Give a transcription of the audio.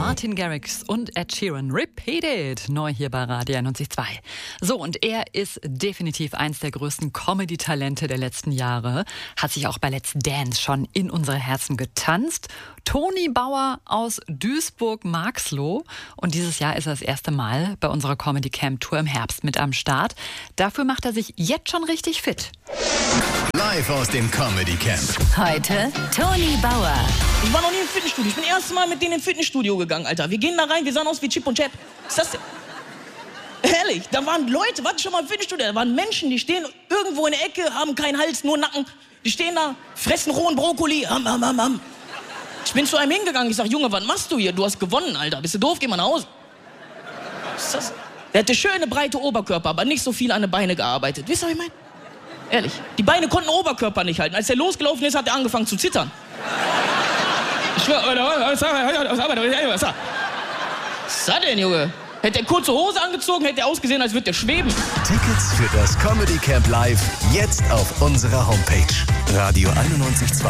Martin Garrix und Ed Sheeran, Repeat It, neu hier bei Radio 91.2. So, und er ist definitiv eins der größten Comedy-Talente der letzten Jahre, hat sich auch bei Let's Dance schon in unsere Herzen getanzt. Toni Bauer aus Duisburg-Marxloh, und dieses Jahr ist er das erste Mal bei unserer Comedy Camp Tour im Herbst mit am Start. Dafür macht er sich jetzt schon richtig fit. Live aus dem Comedy Camp. Heute Toni Bauer. Ich war noch nie im Fitnessstudio. Ich bin das erste Mal mit denen ins Fitnessstudio gegangen, Alter. Wir gehen da rein, wir sahen aus wie Chip und Chap. Was ist das denn? Ehrlich, da waren Leute, warte schon mal im Fitnessstudio, da waren Menschen, die stehen irgendwo in der Ecke, haben keinen Hals, nur Nacken. Die stehen da, fressen rohen Brokkoli. Ich bin zu einem hingegangen, ich sag, Junge, was machst du hier? Du hast gewonnen, Alter. Bist du doof? Geh mal nach Hause. Was ist das? Der hatte schöne, breite Oberkörper, aber nicht so viel an den Beinen gearbeitet. Wisst ihr, was ich meine? Ehrlich. Die Beine konnten den Oberkörper nicht halten. Als er losgelaufen ist, hat er angefangen zu zittern. Ich schwör, was ist das denn, Junge? Hätte er kurze Hose angezogen, hätte er ausgesehen, als würde er schweben. Tickets für das Comedy Camp Live jetzt auf unserer Homepage. Radio 91.2.